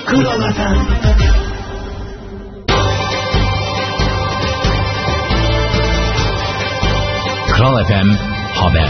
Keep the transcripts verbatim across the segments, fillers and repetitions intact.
Kral F M. Kral F M Haber.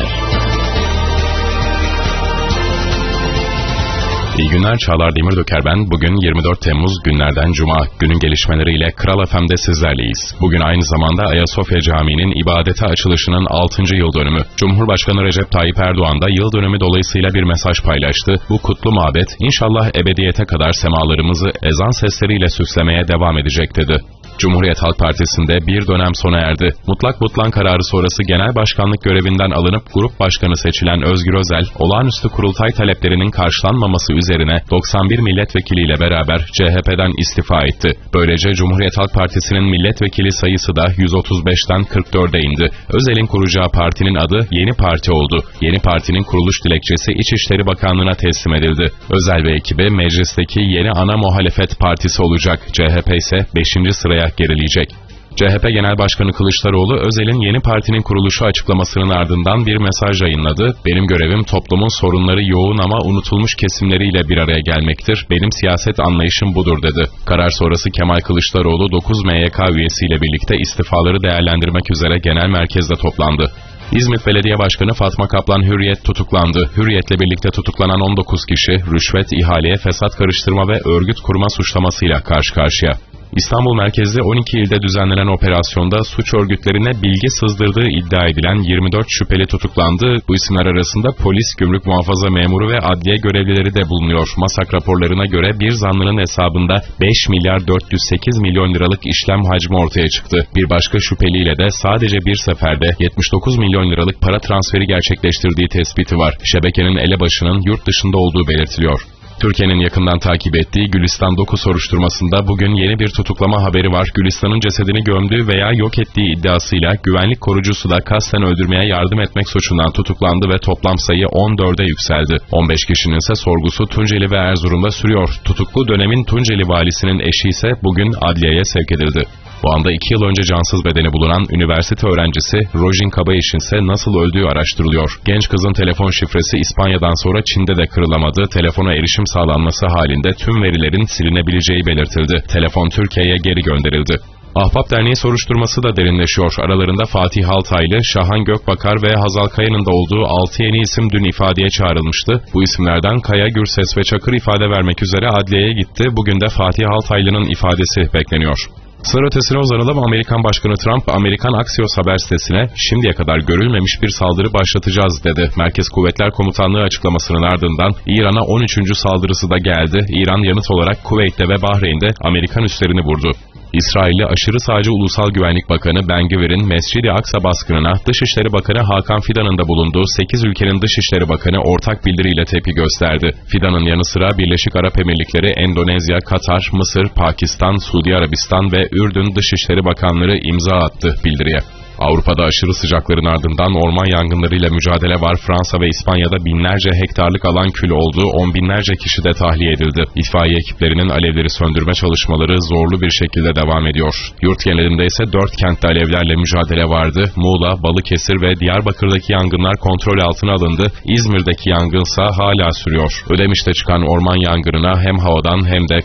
İyi günler, Çağlar Demirdöker ben. Bugün yirmi dört Temmuz günlerden Cuma. Günün gelişmeleriyle Kral F M'de sizlerleyiz. Bugün aynı zamanda Ayasofya Camii'nin ibadete açılışının altıncı yıl dönümü. Cumhurbaşkanı Recep Tayyip Erdoğan da yıl dönümü dolayısıyla bir mesaj paylaştı. Bu kutlu mabet inşallah ebediyete kadar semalarımızı ezan sesleriyle süslemeye devam edecek dedi. Cumhuriyet Halk Partisi'nde bir dönem sona erdi. Mutlak butlan kararı sonrası genel başkanlık görevinden alınıp grup başkanı seçilen Özgür Özel, olağanüstü kurultay taleplerinin karşılanmaması üzerine doksan bir milletvekiliyle beraber C H P'den istifa etti. Böylece Cumhuriyet Halk Partisi'nin milletvekili sayısı da yüz otuz beşten kırk dörde indi. Özel'in kuracağı partinin adı Yeni Parti oldu. Yeni Parti'nin kuruluş dilekçesi İçişleri Bakanlığı'na teslim edildi. Özel ve ekibi meclisteki yeni ana muhalefet partisi olacak. C H P ise beşinci sıraya gerileyecek. C H P Genel Başkanı Kılıçdaroğlu, Özel'in yeni partinin kuruluşu açıklamasının ardından bir mesaj yayınladı. Benim görevim toplumun sorunları yoğun ama unutulmuş kesimleriyle bir araya gelmektir. Benim siyaset anlayışım budur dedi. Karar sonrası Kemal Kılıçdaroğlu dokuz M Y K üyesiyle birlikte istifaları değerlendirmek üzere genel merkezde toplandı. İzmit Belediye Başkanı Fatma Kaplan Hürriyet tutuklandı. Hürriyet'le birlikte tutuklanan on dokuz kişi, rüşvet, ihaleye, fesat karıştırma ve örgüt kurma suçlamasıyla karşı karşıya. İstanbul merkezli on iki ilde düzenlenen operasyonda suç örgütlerine bilgi sızdırdığı iddia edilen yirmi dört şüpheli tutuklandı. Bu isimler arasında polis, gümrük muhafaza memuru ve adliye görevlileri de bulunuyor. Masak raporlarına göre bir zanlının hesabında beş milyar dört yüz sekiz milyon liralık işlem hacmi ortaya çıktı. Bir başka şüpheliyle de sadece bir seferde yetmiş dokuz milyon liralık para transferi gerçekleştirdiği tespiti var. Şebekenin elebaşının yurt dışında olduğu belirtiliyor. Türkiye'nin yakından takip ettiği Gülistan Doku soruşturmasında bugün yeni bir tutuklama haberi var. Gülistan'ın cesedini gömdüğü veya yok ettiği iddiasıyla güvenlik korucusu da kasten öldürmeye yardım etmek suçundan tutuklandı ve toplam sayı on dörde yükseldi. on beş kişinin ise sorgusu Tunceli ve Erzurum'da sürüyor. Tutuklu dönemin Tunceli valisinin eşi ise bugün adliyeye sevk edildi. Bu anda iki yıl önce cansız bedeni bulunan üniversite öğrencisi Rojin Kabayiş'in ise nasıl öldüğü araştırılıyor. Genç kızın telefon şifresi İspanya'dan sonra Çin'de de kırılamadı. Telefona erişim sağlanması halinde tüm verilerin silinebileceği belirtildi. Telefon Türkiye'ye geri gönderildi. Ahbap Derneği soruşturması da derinleşiyor. Aralarında Fatih Altaylı, Şahan Gökbakar ve Hazal Kaya'nın da olduğu altı yeni isim dün ifadeye çağrılmıştı. Bu isimlerden Kaya, Gürses ve Çakır ifade vermek üzere adliyeye gitti. Bugün de Fatih Altaylı'nın ifadesi bekleniyor. Sınır ötesine uzanalım. Amerikan Başkanı Trump, Amerikan Axios haber sitesine şimdiye kadar görülmemiş bir saldırı başlatacağız dedi. Merkez Kuvvetler Komutanlığı açıklamasının ardından İran'a on üçüncü saldırısı da geldi. İran yanıt olarak Kuveyt'te ve Bahreyn'de Amerikan üslerini vurdu. İsrailli aşırı sağcı Ulusal Güvenlik Bakanı Ben Gvir'in Mescid-i Aksa baskınına Dışişleri Bakanı Hakan Fidan'ın da bulunduğu sekiz ülkenin Dışişleri Bakanı ortak bildiriyle tepki gösterdi. Fidan'ın yanı sıra Birleşik Arap Emirlikleri, Endonezya, Katar, Mısır, Pakistan, Suudi Arabistan ve Ürdün Dışişleri Bakanları imza attı bildiriye. Avrupa'da aşırı sıcakların ardından orman yangınlarıyla mücadele var. Fransa ve İspanya'da binlerce hektarlık alan kül oldu, on binlerce kişi de tahliye edildi. İtfaiye ekiplerinin alevleri söndürme çalışmaları zorlu bir şekilde devam ediyor. Yurt genelinde ise dört kentte alevlerle mücadele vardı. Muğla, Balıkesir ve Diyarbakır'daki yangınlar kontrol altına alındı. İzmir'deki yangınsa hala sürüyor. Ödemiş'te çıkan orman yangınına hem havadan hem de